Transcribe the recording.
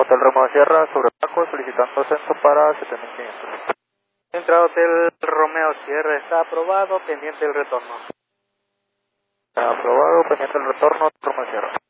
Hotel Romeo Sierra, sobre Paco, solicitando ascenso para 7500. Entra Hotel Romeo Sierra, está aprobado, pendiente el retorno. Aprobado, pendiente el retorno, Romeo Sierra.